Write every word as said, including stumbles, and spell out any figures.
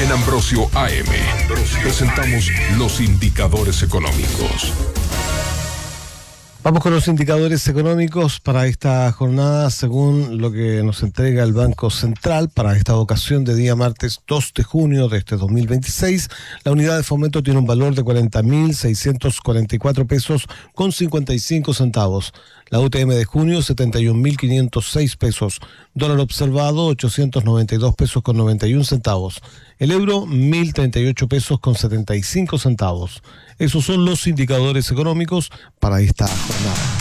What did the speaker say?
En Ambrosio A M presentamos los indicadores económicos. Vamos con los indicadores económicos para esta jornada, según lo que nos entrega el Banco Central para esta ocasión de día martes dos de junio de este dos mil veintiséis. La unidad de fomento tiene un valor de cuarenta mil seiscientos cuarenta y cuatro pesos con cincuenta y cinco centavos. La U T M de junio, setenta y un mil quinientos seis pesos. Dólar observado, ochocientos noventa y dos pesos con noventa y un centavos. El euro, mil treinta y ocho pesos con setenta y cinco centavos. Esos son los indicadores económicos para esta jornada.